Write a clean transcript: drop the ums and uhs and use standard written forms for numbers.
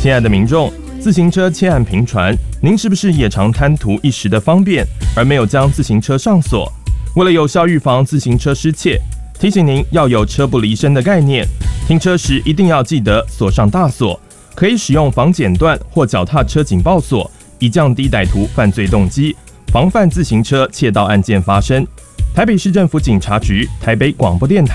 亲爱的民众，自行车窃案频传，您是不是也常贪图一时的方便，而没有将自行车上锁？为了有效预防自行车失窃，提醒您要有车不离身的概念，停车时一定要记得锁上大锁，可以使用防剪断或脚踏车警报锁，以降低歹徒犯罪动机，防范自行车窃盗案件发生。台北市政府警察局、台北广播电台